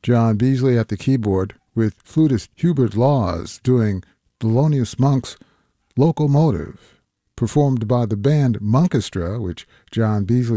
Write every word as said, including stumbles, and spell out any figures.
John Beasley at the keyboard, with flutist Hubert Laws doing Thelonious Monk's Locomotive, performed by the band Monkestra, which John Beasley